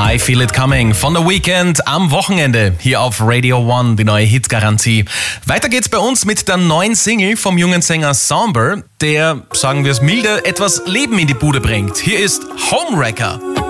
I Feel It Coming von The Weeknd am Wochenende hier auf Radio One, die neue Hitgarantie. Weiter geht's bei uns mit der neuen Single vom jungen Sänger Somber, der, sagen wir es milde, etwas Leben in die Bude bringt. Hier ist Homewrecker.